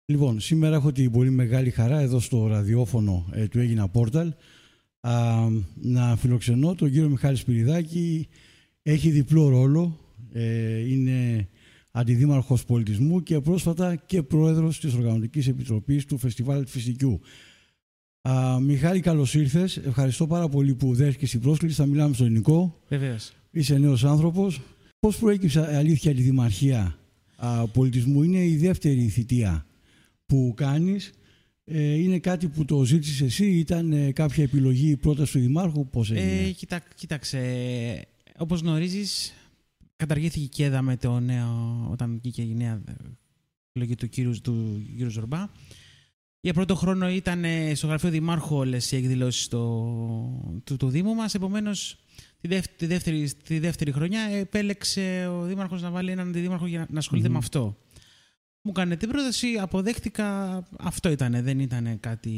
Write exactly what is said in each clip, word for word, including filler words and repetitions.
Λοιπόν, σήμερα έχω την πολύ μεγάλη χαρά εδώ στο ραδιόφωνο ε, του Έγινα Πόρταλ α, να φιλοξενώ τον κύριο Μιχάλη Σπυριδάκη. Έχει διπλό ρόλο, ε, είναι αντιδήμαρχος πολιτισμού και πρόσφατα και πρόεδρος της Οργανωτικής Επιτροπής του Φεστιβάλ Φιστικιού. Α, Μιχάλη, καλώς ήρθες. Ευχαριστώ πάρα πολύ που δέχτηκες την πρόσκληση. Θα μιλάμε στο ελληνικό. Βεβαίως. Είσαι νέος άνθρωπος. Πώς προέκυψε αλήθεια τη Δημαρχία α, Πολιτισμού? Είναι η δεύτερη θητεία που κάνεις. Ε, είναι κάτι που το ζήτησες εσύ, ήταν ε, κάποια επιλογή πρόταση του Δημάρχου, πώς έγινε? Ε, κοίτα, κοίταξε, όπως γνωρίζεις, καταργήθηκε η ΚΕΔΑ με το νέο, όταν βγήκε η νέα επιλογή του κύριου, του κύριου Ζορμπά. Για πρώτο χρόνο ήταν στο γραφείο Δημάρχου όλες οι εκδηλώσεις του, του, του Δήμου μας, επομένως τη δεύτερη, τη, δεύτερη, τη δεύτερη χρονιά επέλεξε ο Δήμαρχος να βάλει έναν αντιδήμαρχο για να ασχολείται mm-hmm. με αυτό. Μου έκανε την πρόταση, αποδέχτηκα, αυτό ήταν, δεν ήταν κάτι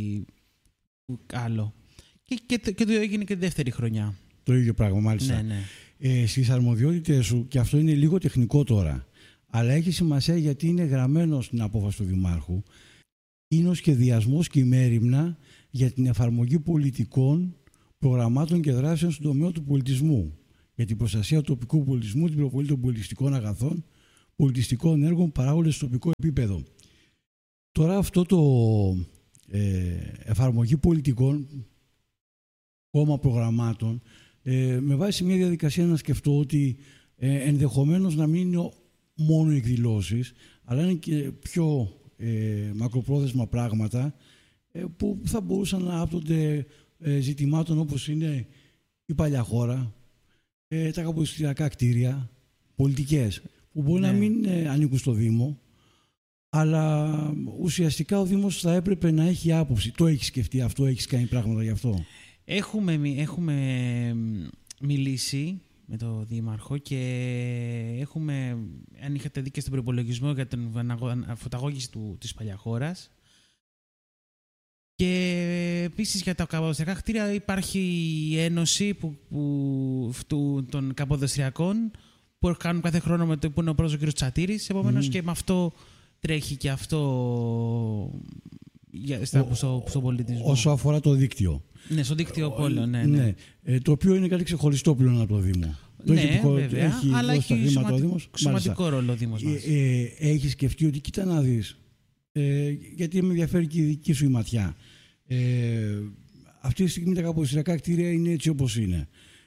άλλο. Και, και, και το έγινε και τη δεύτερη χρονιά. Το ίδιο πράγμα, μάλιστα. Ναι, ναι. Ε, στις αρμοδιότητες σου, και αυτό είναι λίγο τεχνικό τώρα, αλλά έχει σημασία γιατί είναι γραμμένο στην απόφαση του Δημάρχου, είναι ο σχεδιασμός και η μέριμνα για την εφαρμογή πολιτικών, προγραμμάτων και δράσεων στον τομέα του πολιτισμού, για την προστασία του τοπικού πολιτισμού, την προβολή των πολιτιστικών αγαθών, πολιτιστικών έργων παράγονται στο τοπικό επίπεδο. Τώρα αυτό το ε, εφαρμογή πολιτικών, κόμμα προγραμμάτων, ε, με βάζει μια διαδικασία να σκεφτώ ότι ε, ενδεχομένως να μην είναι μόνο εκδηλώσεις, αλλά είναι και πιο ε, μακροπρόθεσμα πράγματα ε, που θα μπορούσαν να άπτονται ε, ζητημάτων όπως είναι η παλιά χώρα, ε, τα καποδιστριακά κτίρια, πολιτικές, που μπορεί ναι. να μην ε, ανήκουν στο Δήμο, αλλά ουσιαστικά ο Δήμος θα έπρεπε να έχει άποψη. Το έχεις σκεφτεί αυτό, έχεις κάνει πράγματα γι' αυτό? Έχουμε, έχουμε μιλήσει με τον Δήμαρχο και έχουμε, αν είχατε δει και στον προϋπολογισμό για την φωταγώγηση του, της Παλιαχώρας. Και επίσης για τα καποδιστριακά κτίρια υπάρχει η ένωση που, που, του, των καποδιστριακών που κάνουν κάθε χρόνο με το που είναι ο πρόεδρος ο κ. Τσατήρης. Επομένως mm. και με αυτό τρέχει και αυτό για, στα, ο, στο, στο πολιτισμό. Όσο αφορά το δίκτυο. Ναι, στο δίκτυο πόλεων, ναι. ναι. ναι. Ε, το οποίο είναι κάτι ξεχωριστό πλέον από το Δήμο. Το ναι, έχει, βέβαια, έχει αλλά έχει χρήματα σημαντι... ο Δήμος. σημαντικό ρόλο ο Δήμος μας. Ε, ε, έχει σκεφτεί ότι κοίτα να δεις, ε, γιατί με ενδιαφέρει και η δική σου η ματιά. Ε, αυτή τη στιγμή τα καποδιστριακά κτίρια είναι έτσι όπως είναι.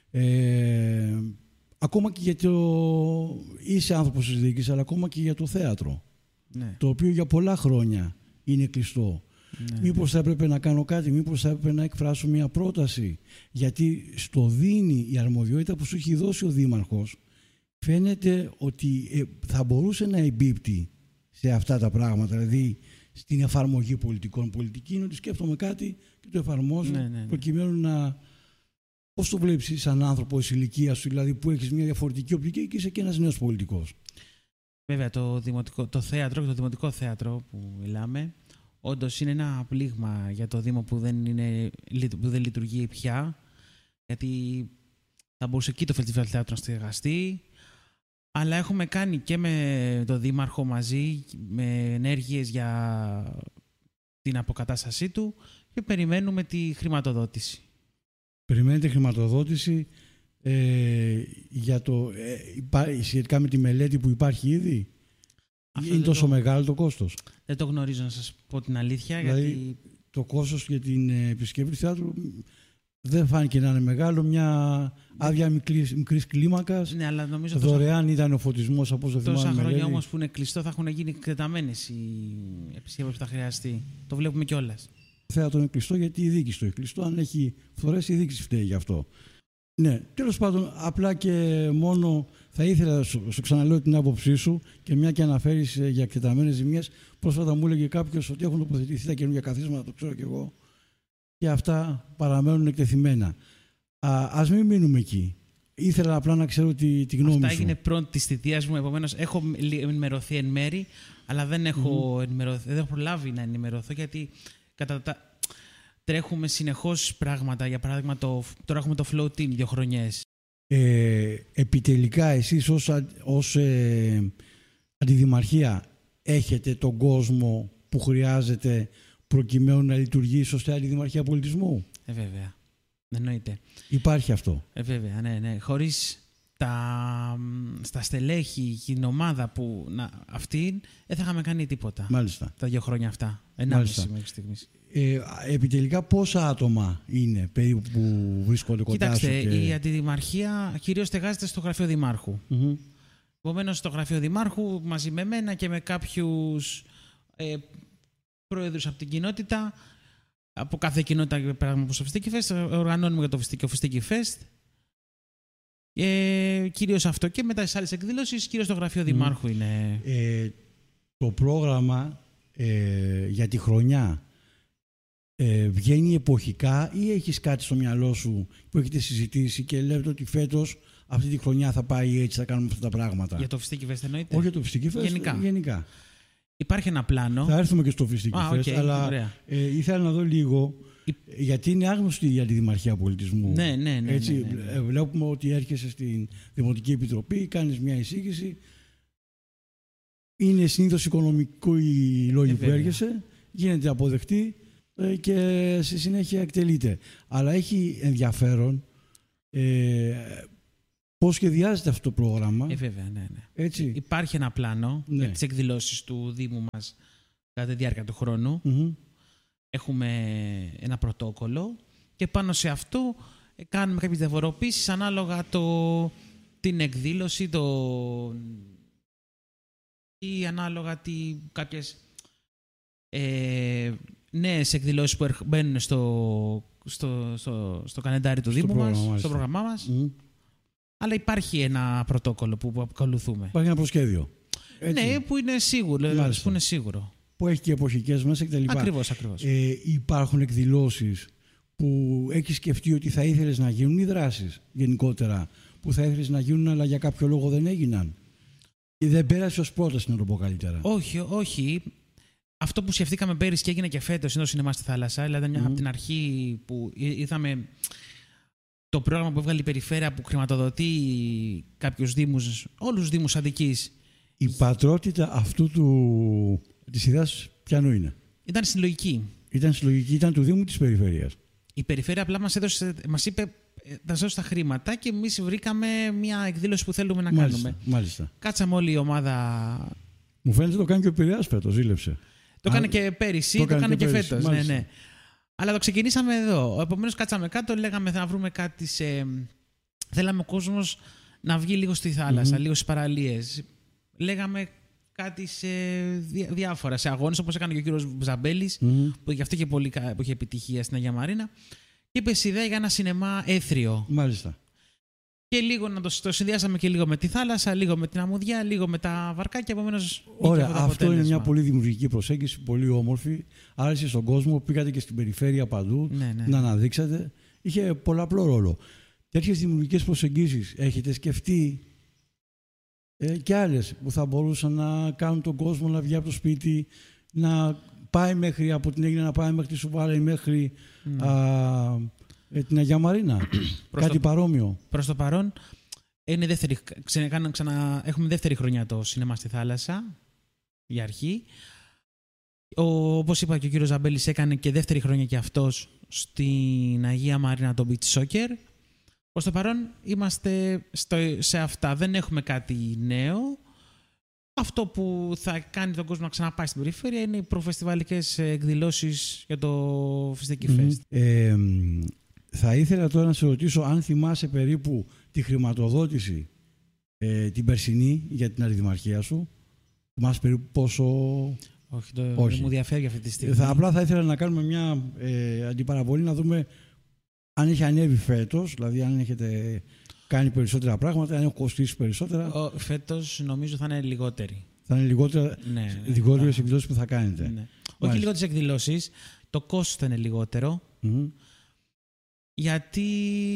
Ε, ακόμα και για το... Είσαι άνθρωπος της διοίκησης, αλλά ακόμα και για το θέατρο. Ναι. Το οποίο για πολλά χρόνια είναι κλειστό. Ναι, μήπως θα έπρεπε να κάνω κάτι, μήπως θα έπρεπε να εκφράσω μια πρόταση? Γιατί στο δίνει η αρμοδιότητα που σου έχει δώσει ο Δήμαρχος, φαίνεται ότι θα μπορούσε να εμπίπτει σε αυτά τα πράγματα, δηλαδή στην εφαρμογή πολιτικών. Πολιτική είναι ότι σκέφτομαι κάτι και το εφαρμόζω, ναι, ναι, ναι. προκειμένου να... Πώς το βλέπεις σαν άνθρωπο της ηλικίας σου, δηλαδή που έχεις μια διαφορετική οπτική και είσαι και ένας νέος πολιτικός? Βέβαια, το, δημοτικό, το θέατρο και το δημοτικό θέατρο που μιλάμε, όντως είναι ένα πλήγμα για το Δήμο που δεν, είναι, που δεν λειτουργεί πια, γιατί θα μπορούσε εκεί το Φεστιβάλ Θέατρο να στεγαστεί, αλλά έχουμε κάνει και με το Δήμαρχο μαζί με ενέργειες για την αποκατάστασή του και περιμένουμε τη χρηματοδότηση. Περιμένετε χρηματοδότηση ε, για το, ε, υπά, σχετικά με τη μελέτη που υπάρχει ήδη? Αυτό είναι τόσο το... μεγάλο το κόστος? Δεν το γνωρίζω, να σας πω την αλήθεια. Δηλαδή γιατί... το κόστος για την επισκευή του θεάτρου δεν φάνηκε να είναι μεγάλο. Μια άδεια μικρής, μικρής κλίμακας. Ναι, αλλά νομίζω δωρεάν τόσα... ήταν ο φωτισμός από όσο θυμάμαι. Τόσα χρόνια όμως που είναι κλειστό θα έχουν γίνει εκτεταμένες οι επισκευές που θα χρειαστεί. Το βλέπουμε κιόλας. Το θέατρο είναι κλειστό γιατί η διοίκηση το έχει κλειστό. Αν έχει φθορές, η διοίκηση φταίει γι' αυτό. Ναι, τέλος πάντων, απλά και μόνο θα ήθελα, σου, σου ξαναλέω την άποψή σου, και μια και αναφέρεις για εκτεταμένες ζημιές. Πρόσφατα μου έλεγε κάποιος ότι έχουν τοποθετηθεί τα καινούργια καθίσματα, το ξέρω κι εγώ, και αυτά παραμένουν εκτεθειμένα. Α, ας μην μείνουμε εκεί. Ήθελα απλά να ξέρω τη, τη γνώμη Αυτά σου. Αυτά έγινε πρώτη της θητείας μου, επομένως έχω ενημερωθεί εν μέρη, αλλά δεν έχω, mm. ενημερωθεί, δεν έχω προλάβει να ενημερωθώ, γιατί κατά τα... τρέχουμε συνεχώς πράγματα. Για παράδειγμα, το, τώρα έχουμε το Flow Team δύο χρονιές. Ε, επιτελικά, εσείς ως, ως ε, αντιδημαρχία έχετε τον κόσμο που χρειάζεται προκειμένου να λειτουργεί σωστά η Δημαρχία Πολιτισμού. Ε, βέβαια. Εννοείται. Υπάρχει αυτό. Ε, βέβαια, ναι, ναι. Χωρίς τα, στα στελέχη, την ομάδα που να, αυτή, δεν θα είχαμε κάνει τίποτα. Μάλιστα. Τα δύο χρόνια αυτά. Ενάμιση μέχρι στιγμής. Ε, επιτελικά πόσα άτομα είναι περίπου που βρίσκονται κοντά Κοιτάξτε, σου? Και... η αντιδημαρχία κυρίως στεγάζεται στο γραφείο Δημάρχου. Mm-hmm. Επομένως, στο γραφείο Δημάρχου, μαζί με μένα και με κάποιους ε, πρόεδρους από την κοινότητα, από κάθε κοινότητα, πράγμα όπως το Φιστίκι Fest, οργανώνουμε για το Φιστίκι Fest. Ε, κυρίως αυτό, και μετά στις άλλες εκδηλώσεις, κυρίως το γραφείο mm. Δημάρχου είναι. Ε, το πρόγραμμα ε, για τη χρονιά ε, βγαίνει εποχικά ή έχεις κάτι στο μυαλό σου που έχετε συζητήσει και λέτε ότι φέτος αυτή τη χρονιά θα πάει έτσι, θα κάνουμε αυτά τα πράγματα? Για το Φιστίκι Fest εννοείται? Όχι για το Φιστίκι Fest, γενικά. γενικά. Υπάρχει ένα πλάνο. Θα έρθουμε και στο Φιστίκι Fest, okay, αλλά ε, ήθελα να δω λίγο, Η... γιατί είναι άγνωστη για τη Δημαρχία Πολιτισμού. Ναι, ναι, ναι. Έτσι, ναι, ναι, ναι. Βλέπουμε ότι έρχεσαι στην Δημοτική Επιτροπή, κάνεις μια εισήγηση. Είναι συνήθως οικονομικό οι λόγοι ε, που έρχεσαι, γίνεται αποδεκτή ε, και στη συνέχεια εκτελείται. Αλλά έχει ενδιαφέρον ε, πώς σχεδιάζεται αυτό το πρόγραμμα. Ε, βέβαια, ναι, ναι. Έτσι. Υπάρχει ένα πλάνο ναι. για τις εκδηλώσεις του Δήμου μας κατά τη διάρκεια του χρόνου. Mm-hmm. Έχουμε ένα πρωτόκολλο και πάνω σε αυτό κάνουμε κάποιες διαφοροποίησεις ανάλογα το, την εκδήλωση το, ή ανάλογα τι, κάποιες ε, νέες εκδηλώσεις που μπαίνουν στο, στο, στο, στο καλεντάρι του στο Δήμου μας, μάλιστα. στο πρόγραμμά μας. Mm. Αλλά υπάρχει ένα πρωτόκολλο που, που ακολουθούμε. Υπάρχει ένα προσχέδιο. Έτσι. Ναι, που είναι σίγουρο. Που είναι σίγουρο. Που έχει και εποχικές μέσα κτλ. Ακριβώς, ακριβώς. Ε, υπάρχουν εκδηλώσεις που έχεις σκεφτεί ότι θα ήθελες να γίνουν, ή δράσεις γενικότερα που θα ήθελες να γίνουν αλλά για κάποιο λόγο δεν έγιναν? Ή δεν πέρασε ως πρόταση, να το πω καλύτερα? Όχι, όχι. Αυτό που σκεφτήκαμε πέρυσι και έγινε και φέτος είναι το σινεμά στη θάλασσα. Δηλαδή, mm-hmm. από την αρχή που είδαμε το πρόγραμμα που έβγαλε η Περιφέρεια που χρηματοδοτεί κάποιους δήμους, όλους τους δήμους Αττικής. Η πατρότητα αυτού του... της ιδέας ποιανού είναι? Ήταν συλλογική. Ήταν συλλογική, ήταν του Δήμου της Περιφέρειας. Η Περιφέρεια απλά μας, έδωσε, μας είπε να δώσει τα χρήματα και εμείς βρήκαμε μια εκδήλωση που θέλουμε να μάλιστα, κάνουμε. Μάλιστα. Κάτσαμε όλη η ομάδα. Μου φαίνεται το κάνει και ο Πειραιάς φέτος, ζήλεψε. Το έκανε και πέρυσι, το, το έκανε και, και φέτος. Ναι, ναι. Αλλά το ξεκινήσαμε εδώ. Επομένως κάτσαμε κάτω, λέγαμε να βρούμε κάτι σε... Θέλαμε ο κόσμος να βγει λίγο στη θάλασσα, mm-hmm. λίγο στις παραλίες. Λέγαμε κάτι σε διάφορα, σε αγώνες, όπως έκανε και ο κύριος Ζαμπέλης, mm-hmm. που γι' αυτό είχε, πολύ, που είχε επιτυχία στην Αγία Μαρίνα. Και είπε ιδέα για ένα σινεμά έθριο. Μάλιστα. Και λίγο να το, το συνδυάσαμε και λίγο με τη θάλασσα, λίγο με την αμμουδιά, λίγο με τα βαρκάκια. Επομένως, ωραία, αυτό, αυτό είναι μια πολύ δημιουργική προσέγγιση, πολύ όμορφη. Άρεσε στον κόσμο, πήγατε και στην περιφέρεια παντού ναι, ναι. να αναδείξατε. Είχε πολλαπλό ρόλο. Τέτοιες δημιουργικές προσεγγίσεις έχετε σκεφτεί ε, και άλλες που θα μπορούσαν να κάνουν τον κόσμο να βγει από το σπίτι, να πάει μέχρι από την Έγινα, να πάει μέχρι τη Σουβάλα ή μέχρι mm. α, ε, την Αγία Μαρίνα? Κάτι το, παρόμοιο. Προς το παρόν είναι δεύτερη, ξανα, ξανα, έχουμε δεύτερη χρονιά το σινεμά στη θάλασσα για αρχή. Ο, όπως είπα και ο κύριος Ζαμπέλης έκανε και δεύτερη χρονιά και αυτός στην Αγία Μαρίνα το Beach Soccer. Προς το παρόν είμαστε στο, σε αυτά. Δεν έχουμε κάτι νέο. Αυτό που θα κάνει τον κόσμο να ξαναπάει στην περιφέρεια είναι οι προφεστιβαλικές εκδηλώσεις για το Φιστίκι Fest. Mm-hmm. Ε, θα ήθελα τώρα να σε ρωτήσω αν θυμάσαι περίπου τη χρηματοδότηση ε, την περσινή για την αντιδημαρχία σου. Θυμάσαι περίπου πόσο... Όχι, το, Όχι. δεν μου διαφέρει αυτή τη στιγμή. Θα, απλά θα ήθελα να κάνουμε μια ε, αντιπαραβολή, να δούμε αν έχει ανέβει φέτος, δηλαδή αν έχετε κάνει περισσότερα πράγματα, αν έχει κοστίσει περισσότερα. Ο, φέτος νομίζω θα είναι λιγότερη. Θα είναι λιγότερα, ναι, λιγότερες εκδηλώσεις που θα κάνετε. Ναι. Όχι λιγότερες εκδηλώσεις, το κόστος θα είναι λιγότερο. Mm-hmm. Γιατί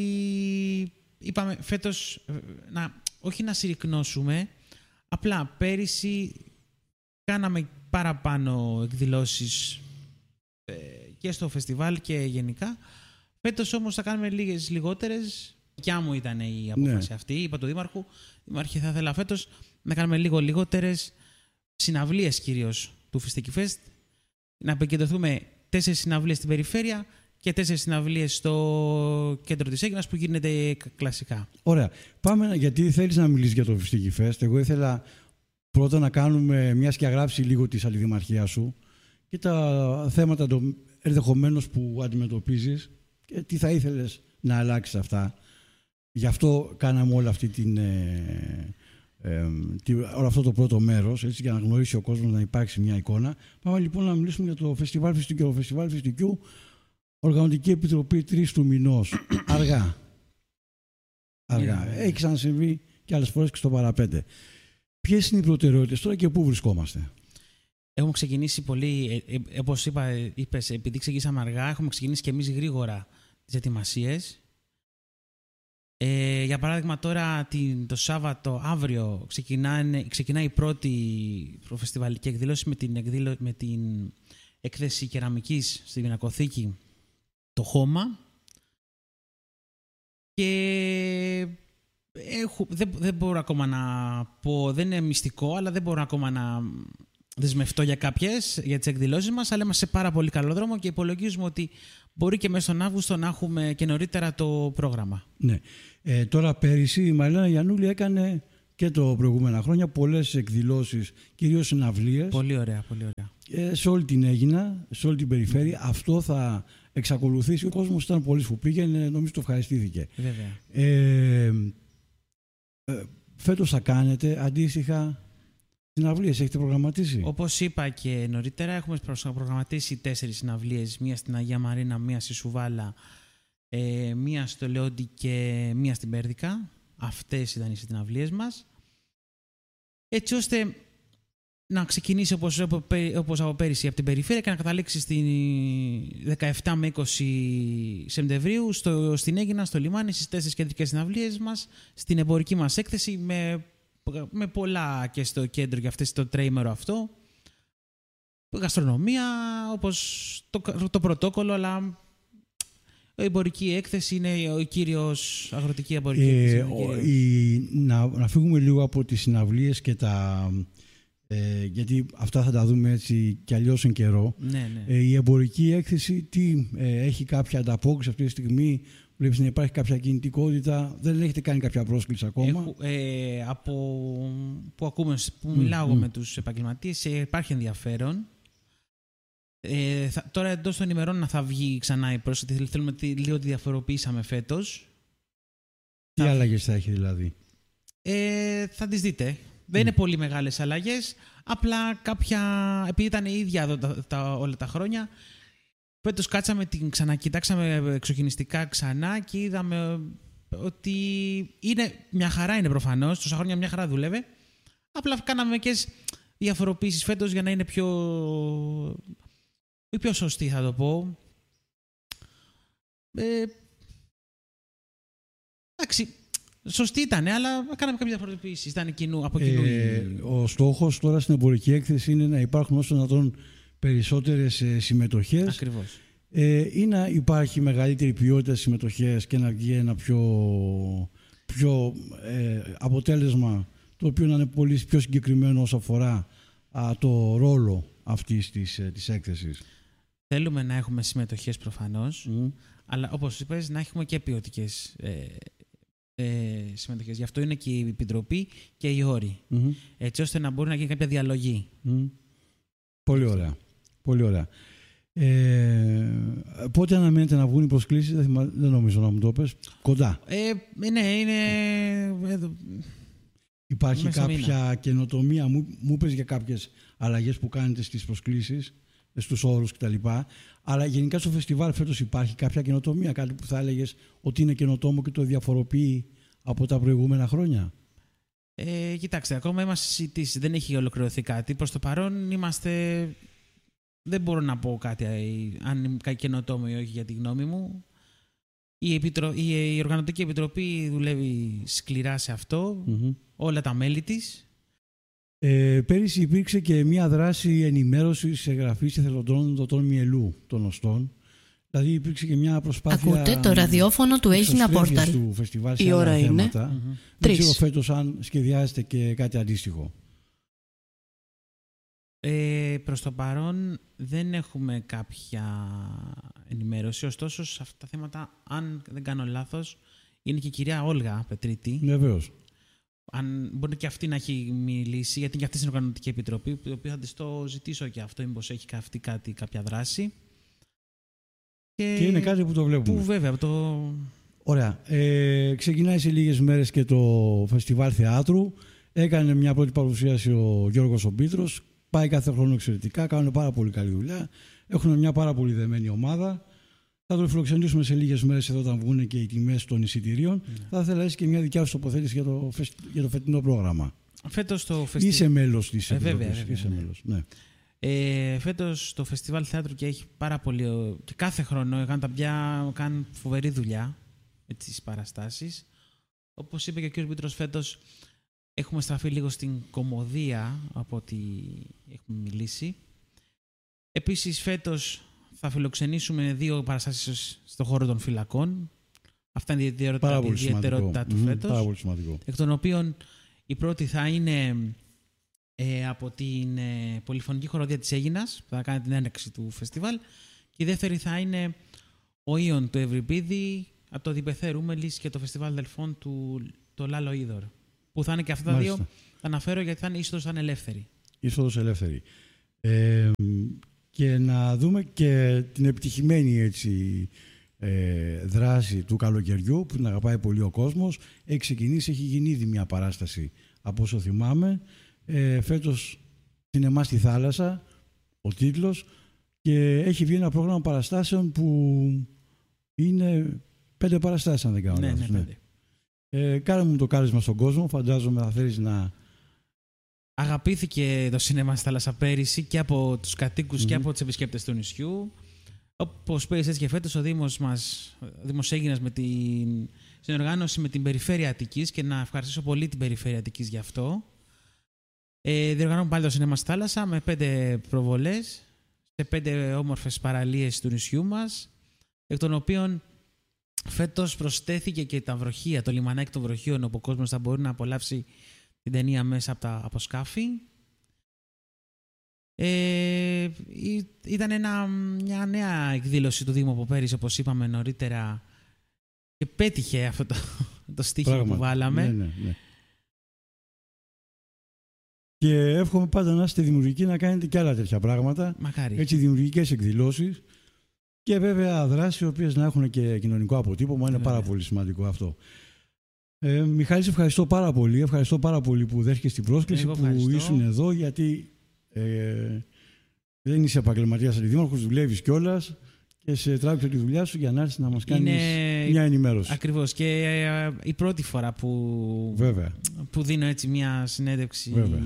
είπαμε φέτος, να, όχι να συρρυκνώσουμε, απλά πέρυσι κάναμε παραπάνω εκδηλώσεις ε, και στο φεστιβάλ και γενικά. Φέτος όμως θα κάνουμε λίγες λιγότερες. Δικιά μου ήταν η απόφαση ναι. αυτή. Είπα του Δήμαρχου, Δήμαρχε, θα ήθελα φέτος να κάνουμε λίγο λιγότερες συναυλίες κυρίως του Φιστίκι Fest να επικεντρωθούμε τέσσερις συναυλίες στην περιφέρεια και τέσσερις συναυλίες στο κέντρο της Έγινας που γίνεται κλασικά. Ωραία. Πάμε, γιατί θέλεις να μιλήσεις για το Φιστίκι Φεστ. Εγώ ήθελα πρώτα να κάνουμε μια σκιαγράψη λίγο της αλληλδημαρχίας σου και τα θέματα ενδεχομένως που αντιμετωπίζεις και τι θα ήθελες να αλλάξεις αυτά. Γι' αυτό κάναμε όλη αυτή την, ε, ε, την, όλο αυτό το πρώτο μέρος, έτσι, για να γνωρίσει ο κόσμος, να υπάρξει μια εικόνα. Πάμε λοιπόν να μιλήσουμε για το Φεστιβάλ Φιστικιού. Το Φεστιβάλ Φιστικιού, Οργανωτική Επιτροπή τρεις του μηνός. Αργά. Αργά. Yeah. Έχει ξανασυμβεί και άλλες φορές και στο παραπέντε. Ποιες είναι οι προτεραιότητες τώρα και πού βρισκόμαστε? Έχουμε ξεκινήσει πολύ, ε, ε, όπως είπα, είπες, επειδή ξεκινήσαμε αργά, έχουμε ξεκινήσει και εμείς γρήγορα τις ετοιμασίες. Ε, για παράδειγμα, τώρα την, το Σάββατο, αύριο, ξεκινάει η πρώτη προφεστιβαλική εκδήλωση με την, εκδήλω, με την έκθεση κεραμικής στη Πινακοθήκη, το Χώμα. Και έχω, δεν, δεν μπορώ ακόμα να πω, δεν είναι μυστικό, αλλά δεν μπορώ ακόμα να δεσμευτώ για κάποιες, για τις εκδηλώσεις μας, αλλά είμαστε σε πάρα πολύ καλό δρόμο και υπολογίζουμε ότι μπορεί και μέσα στον Αύγουστο να έχουμε και νωρίτερα το πρόγραμμα. Ναι. Ε, τώρα πέρυσι η Μαριλένα Γιαννούλη έκανε και το προηγούμενα χρόνια πολλές εκδηλώσεις, κυρίως συναυλίες. Πολύ ωραία, πολύ ωραία. Ε, σε όλη την Αίγινα, σε όλη την περιφέρεια. Mm. Αυτό θα εξακολουθήσει. Ο κόσμος ήταν πολλής που πήγαινε, νομίζω το ευχαριστήθηκε. Βέβαια. Ε, ε, φέτος θα κάνετε αντίστοιχα συναυλίες, έχετε προγραμματίσει? Όπως είπα και νωρίτερα, έχουμε προγραμματίσει τέσσερις συναυλίες. Μία στην Αγία Μαρίνα, μία στη Σουβάλα, ε, μία στο Λεόντι και μία στην Πέρδικα. Αυτές ήταν οι συναυλίες μας. Έτσι ώστε να ξεκινήσει όπως, όπως από πέρυσι από την περιφέρεια και να καταλήξει στη δεκαεπτά με είκοσι Σεπτεμβρίου στο, στην Αίγινα, στο λιμάνι, στις τέσσερις κεντρικές συναυλίες μας, στην εμπορική μας έκθεση με, με πολλά και στο κέντρο για αυτές το τριήμερο αυτό. Γαστρονομία, όπως το, το πρωτόκολλο, αλλά η εμπορική έκθεση είναι ο κύριος αγροτική εμπορική ε, έκθεση. Ο, η, να, να φύγουμε λίγο από τις συναυλίες και τα... Ε, γιατί αυτά θα τα δούμε έτσι κι αλλιώς εν καιρό. Ναι, ναι. Ε, η εμπορική έκθεση τι, ε, έχει κάποια ανταπόκριση αυτή τη στιγμή? Βλέπεις να υπάρχει κάποια κινητικότητα? Δεν έχετε κάνει κάποια πρόσκληση ακόμα? Έχω, ε, από που ακούμε, που μιλάω mm, mm. με τους επαγγελματίες, ε, υπάρχει ενδιαφέρον. Ε, θα, τώρα εντός των ημερών να θα βγει ξανά η πρόσκληση. Θέλουμε λίγο τη διαφοροποιήσαμε φέτος. Τι θα... αλλαγές θα έχει δηλαδή? Ε, θα τις δείτε. Δεν mm. είναι πολύ μεγάλες αλλαγές, απλά κάποια, επειδή ήταν η ίδια εδώ τα, τα, όλα τα χρόνια, φέτος κάτσαμε, την ξανακοιτάξαμε εξοκοινιστικά ξανά και είδαμε ότι είναι, μια χαρά είναι προφανώς, τόσα χρόνια μια χαρά δούλευε, απλά κάναμε και διαφοροποίησεις φέτος για να είναι πιο, πιο σωστή, θα το πω. Ε, εντάξει, σωστή ήταν, αλλά κάναμε κάποια διαφοροποίησεις. Ήταν κοινού, από κοινού. Ε, ο στόχος τώρα στην εμπορική έκθεση είναι να υπάρχουν όσο δυνατόν περισσότερες ε, συμμετοχές. Ακριβώς. Ε, ή να υπάρχει μεγαλύτερη ποιότητα συμμετοχές και να βγει ένα πιο, πιο ε, αποτέλεσμα το οποίο να είναι πολύ πιο συγκεκριμένο όσο αφορά α, το ρόλο αυτής της, ε, της έκθεσης. Θέλουμε να έχουμε συμμετοχές προφανώς, Mm. αλλά όπως είπες να έχουμε και ποιοτικές ε, ε, συμμετοχές. Γι' αυτό είναι και η επιτροπή και οι όροι. Mm-hmm. Έτσι ώστε να μπορεί να γίνει κάποια διαλογή. Mm. Πολύ ωραία. Πολύ ωραία. Ε, πότε αναμένετε να βγουν οι προσκλήσεις? Δεν, θυμα... δεν νομίζω να μου το πες. Κοντά. Ε, ναι, είναι... Υπάρχει μέσα κάποια μήνα. καινοτομία? Μου, μου πες για κάποιες αλλαγές που κάνετε στις προσκλήσεις, στους όρους κτλ. Αλλά γενικά στο φεστιβάλ φέτος υπάρχει κάποια καινοτομία, κάτι που θα έλεγες ότι είναι καινοτόμο και το διαφοροποιεί από τα προηγούμενα χρόνια? Ε, κοιτάξτε, ακόμα είμαστε συζητήσεις, δεν έχει ολοκληρωθεί κάτι. Προς το παρόν είμαστε... Δεν μπορώ να πω κάτι, αν είναι κάτι καινοτόμο ή όχι, για τη γνώμη μου. Η, Επιτρο... η Οργανωτική Επιτροπή δουλεύει σκληρά σε αυτό, mm-hmm. όλα τα μέλη της. Ε, πέρυσι υπήρξε και μια δράση ενημέρωσης εγγραφής εθελοντών δοτών μυελού των οστών. Δηλαδή υπήρξε και μια προσπάθεια... Ακούτε το ραδιόφωνο του Aegina Portal. Του φεστιβάλ σε η ώρα είναι θέματα. Mm-hmm. Δεν ξέρω φέτος αν σχεδιάζετε και κάτι αντίστοιχο. Ε, προς το παρόν δεν έχουμε κάποια ενημέρωση, ωστόσο σε αυτά τα θέματα, αν δεν κάνω λάθος, είναι και η κυρία Όλγα Πετρίτη. Βεβαίως. Αν μπορεί και αυτή να έχει μιλήσει, γιατί και αυτή είναι οργανωτική επιτροπή, η οποία θα της το ζητήσω και αυτό, μήπως έχει αυτή κάτι, κάποια δράση. Και, και είναι κάτι που το βλέπουμε. Που βέβαια το... Ωραία. Ε, ξεκινάει σε λίγες μέρες και το φεστιβάλ θεάτρου. Έκανε μια πρώτη παρουσίαση ο Γιώργος ο Πίτρος. Πάει κάθε χρόνο εξαιρετικά. Κάνουν πάρα πολύ καλή δουλειά. Έχουν μια πάρα πολύ δεμένη ομάδα. Θα το φιλοξενήσουμε σε λίγες μέρες εδώ όταν βγουν και οι τιμές των εισιτηρίων. Yeah. Θα ήθελα να έχεις και μια δικιά σου τοποθέτηση για το, φεσ... για το φετινό πρόγραμμα. Φέτος το φεστιβάλ. Είσαι μέλος της ε, Επιτροπής. βέβαια, βέβαια, Είσαι ναι. μέλος. Ναι. Ε, φέτος το φεστιβάλ θεάτρου και έχει πάρα πολύ. Και κάθε χρόνο έκαναν τα πια, κάνουν φοβερή δουλειά με τις παραστάσεις. Όπως είπε και ο κ. Πίτρος, φέτος έχουμε στραφεί λίγο στην κωμωδία από ό,τι έχουμε μιλήσει. Επίσης, φέτος θα φιλοξενήσουμε δύο παραστάσεις στον χώρο των φυλακών. Αυτά είναι η ιδιαιτερότητα, η ιδιαιτερότητα του mm, φέτος. Πάρα πολύ σημαντικό. Εκ των οποίων η πρώτη θα είναι ε, από την ε, πολυφωνική χοροδία της Αίγινας, που θα κάνει την έναρξη του φεστιβάλ. Και η δεύτερη θα είναι ο Ιων του Ευρυπίδη, από το Διπεθέ Ρούμελης και το φεστιβάλ Δελφών του το Λάλο Είδωρ. Που θα είναι και αυτά τα δύο, θα αναφέρω γιατί θα είναι είσοδος θα είναι ελεύθερη. Είσοδος ελεύθερη. Ε, και να δούμε και την επιτυχημένη έτσι, ε, δράση του καλοκαιριού που την αγαπάει πολύ ο κόσμος. Έχει ξεκινήσει, έχει γίνει ήδη μια παράσταση από όσο θυμάμαι. Ε, φέτος «Σινεμά στη θάλασσα» ο τίτλος, και έχει βγει ένα πρόγραμμα παραστάσεων που είναι πέντε παραστάσεις αν δεν κάνω λάθος. Ναι, ναι, πέντε. Ε, κάνε μου το κάλεσμα στον κόσμο, φαντάζομαι θα θέλεις να... Αγαπήθηκε το σινεμά στη θάλασσα πέρυσι και από τους κατοίκους mm-hmm. και από τους επισκέπτες του νησιού. Όπως πέρυσι έτσι και φέτος ο Δήμος μας, ο Δήμος Αίγινας με την συνοργάνωση με την Περιφέρεια Αττικής, και να ευχαριστήσω πολύ την Περιφέρεια Αττικής γι' αυτό. Ε, διοργανώνουμε πάλι το σινεμά στη θάλασσα με πέντε προβολές σε πέντε όμορφες παραλίες του νησιού μας, εκ των οποίων φέτος προσθέθηκε και τα βροχεία, το λιμανάκι των βροχείων, όπου ο κόσμος θα μπορεί να απολαύσει την ταινία μέσα από τα αποσκάφη. Ε, ήταν ένα, μια νέα εκδήλωση του Δήμου από πέρυσι, όπως είπαμε νωρίτερα, και πέτυχε αυτό το, το στίχημα Πράγμα. που βάλαμε. Ναι, ναι, ναι. Και εύχομαι πάντα να είστε δημιουργικοί, να κάνετε και άλλα τέτοια πράγματα. Μακάρι. Έτσι, δημιουργικές εκδηλώσεις. Και βέβαια δράσεις οι οποίες να έχουν και κοινωνικό αποτύπωμα. Είναι βέβαια. πάρα πολύ σημαντικό αυτό. Ε, Μιχάλη, σε ευχαριστώ πάρα πολύ. Ευχαριστώ πάρα πολύ που δέχτηκες την πρόσκληση, που ήσουν εδώ, γιατί ε, δεν είσαι επαγγελματίας αντιδήμαρχος, δουλεύεις κιόλας και σε τράβηξε τη δουλειά σου για να έρθεις να μας κάνεις Είναι... μια ενημέρωση. Ακριβώς. Και ε, η πρώτη φορά που, βέβαια. που δίνω έτσι μια συνέντευξη βέβαια.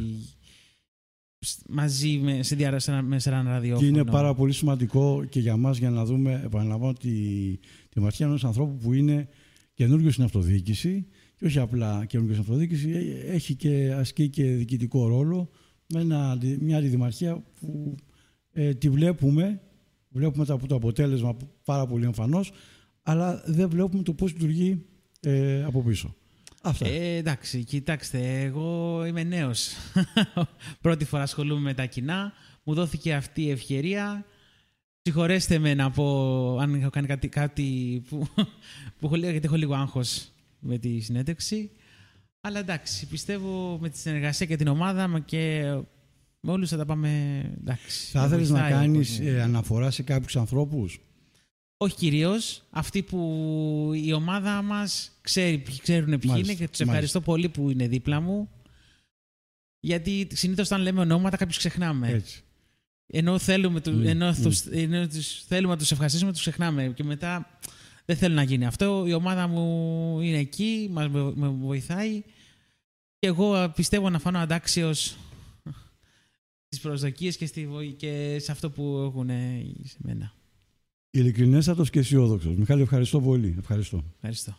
μαζί με, σε, δια, με σε ένα ραδιόφωνο. Και είναι πάρα πολύ σημαντικό και για μας, για να δούμε, επαναλαμβάνω, τη, τη ματιά ενός ανθρώπου που είναι καινούριος στην αυτοδιοίκηση, και όχι απλά καινούριος στην αυτοδιοίκηση, έχει και ασκεί και διοικητικό ρόλο με ένα, μια αντιδημαρχία που ε, τη βλέπουμε, βλέπουμε το, το αποτέλεσμα πάρα πολύ εμφανώς, αλλά δεν βλέπουμε το πώς λειτουργεί ε, από πίσω. Αυτά. Ε, εντάξει, κοιτάξτε, εγώ είμαι νέος. Πρώτη φορά ασχολούμαι με τα κοινά. Μου δόθηκε αυτή η ευκαιρία. Συγχωρέστε με να πω αν έχω κάνει κάτι, κάτι που, που έχω, γιατί έχω λίγο άγχος με τη συνέντευξη. Αλλά εντάξει, πιστεύω με τη συνεργασία και την ομάδα και με όλους θα τα πάμε εντάξει. Θα ήθελες να κάνεις ε, αναφορά σε κάποιους ανθρώπους? Όχι κυρίως. Αυτοί που η ομάδα μας ξέρει, ξέρουν ποιοι μάλιστα, είναι, και τους ευχαριστώ μάλιστα. πολύ που είναι δίπλα μου. Γιατί συνήθως όταν λέμε ονόματα κάποιους ξεχνάμε. Έτσι. Ενώ θέλουμε, mm. ενώ mm. Τους, ενώ τους, θέλουμε να τους ευχαριστήσουμε, τους ξεχνάμε. Και μετά δεν θέλω να γίνει αυτό. Η ομάδα μου είναι εκεί, μας με βοηθάει. Και εγώ πιστεύω να φανώ αντάξιος στις προσδοκίες και, στη, και σε αυτό που έχουν σε μένα. Ειλικρινέστατος και αισιόδοξος. Μιχάλη, ευχαριστώ πολύ. Ευχαριστώ. Ευχαριστώ.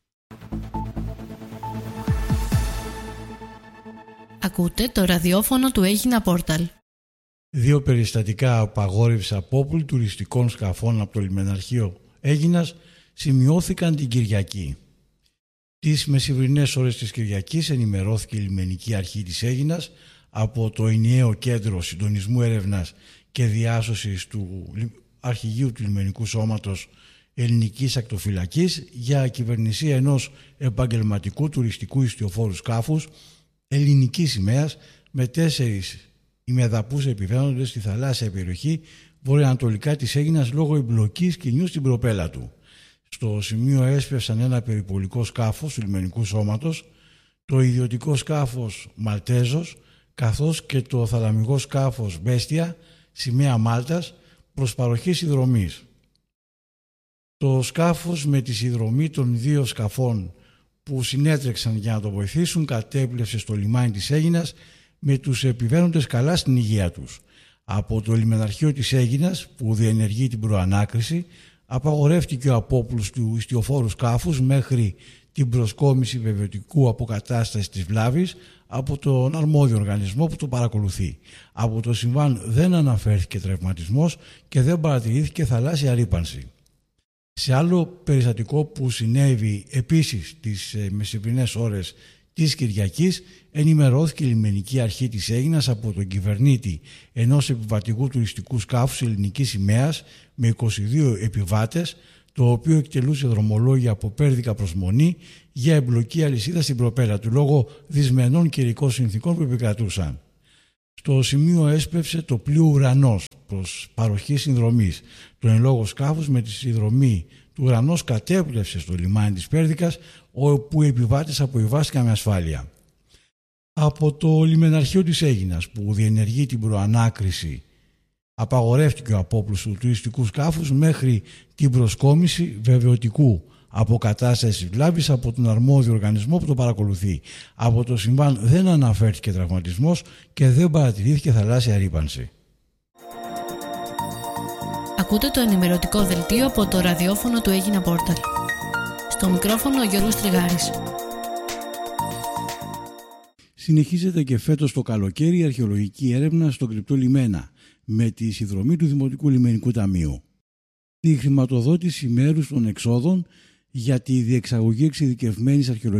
Ακούτε το ραδιόφωνο του Αίγινα Πόρταλ. Δύο περιστατικά απαγόρευσης απόπλου τουριστικών σκαφών από το λιμεναρχείο Αίγινας σημειώθηκαν την Κυριακή. Τις μεσημβρινές ώρες της Κυριακής ενημερώθηκε η λιμενική αρχή της Αίγινας από το ενιαίο κέντρο συντονισμού έρευνας και διάσωσης του Αρχηγείου του Λιμενικού Σώματος Ελληνικής Ακτοφυλακής για κυβερνησία ενός επαγγελματικού τουριστικού ιστιοφόρου σκάφους ελληνικής σημαίας με τέσσερις ημεδαπούς επιβαίνοντες στη θαλάσσια περιοχή βορειοανατολικά της Αίγινας λόγω εμπλοκής κοινιού στην προπέλα του. Στο σημείο έσπευσαν ένα περιπολικό σκάφος του Λιμενικού Σώματος, το ιδιωτικό σκάφος Μαλτέζος καθώς και το θαλαμικό σκάφος Μπέστια, σημαία Μάλτας, προς παροχή συνδρομής. Το σκάφος με τη συνδρομή των δύο σκαφών που συνέτρεξαν για να το βοηθήσουν κατέπλευσε στο λιμάνι της Αίγινας με τους επιβαίνοντες καλά στην υγεία τους. Από το λιμεναρχείο της Αίγινας που διενεργεί την προανάκριση απαγορεύτηκε ο απόπλους του ιστιοφόρου σκάφους μέχρι την προσκόμιση βεβαιωτικού αποκατάστασης της βλάβης από τον αρμόδιο οργανισμό που το παρακολουθεί. Από το συμβάν δεν αναφέρθηκε τραυματισμός και δεν παρατηρήθηκε θαλάσσια ρύπανση. Σε άλλο περιστατικό που συνέβη επίσης τις μεσημβρινές ώρες της Κυριακής, ενημερώθηκε η λιμενική αρχή της Αίγινας από τον κυβερνήτη ενός επιβατικού τουριστικού σκάφους ελληνικής σημαίας με είκοσι δύο επιβάτες, το οποίο εκτελούσε δρομολόγια από Πέρδικα προς Μονή για εμπλοκή αλυσίδα στην προπέλα του λόγω δυσμενών καιρικών συνθήκων που επικρατούσαν. Στο σημείο έσπευσε το πλοίο Ουρανός προς παροχή συνδρομής. Το εν λόγω σκάφος με τη συνδρομή του Ουρανός κατέπλευσε στο λιμάνι της Πέρδικας, όπου οι επιβάτες αποβιβάστηκαν με ασφάλεια. Από το λιμεναρχείο της Αίγινας που διενεργεί την προανάκριση απαγορεύτηκε ο απόπλους του τουριστικού σκάφους μέχρι την προσκόμιση βεβαιωτικού αποκατάστασης βλάβης από τον αρμόδιο οργανισμό που το παρακολουθεί. Από το συμβάν δεν αναφέρθηκε τραυματισμός και δεν παρατηρήθηκε θαλάσσια ρύπανση. Ακούτε το ενημερωτικό δελτίο από το ραδιόφωνο του Αίγινα Πόρταλ. Στο μικρόφωνο ο Γιώργος Τριγάρης. Συνεχίζεται και φέτος το καλοκαίρι η αρχαιολογική έρευνα στο κρυπτό λιμένα με τη συνδρομή του Δημοτικού Λιμενικού Ταμείου. Τη χρηματοδότηση μέρους των εξόδων για τη διεξαγωγή εξειδικευμένης αρχαιολογικής